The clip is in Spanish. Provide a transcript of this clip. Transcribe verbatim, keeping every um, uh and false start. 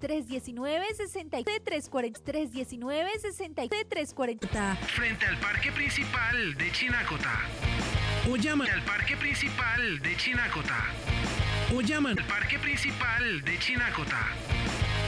tres uno nueve, seis tres cuatro tres uno nueve, seis tres cuatro cero. Frente al parque principal de Chinacota. O llama al parque principal de Chinacota. O llama al parque principal de Chinacota.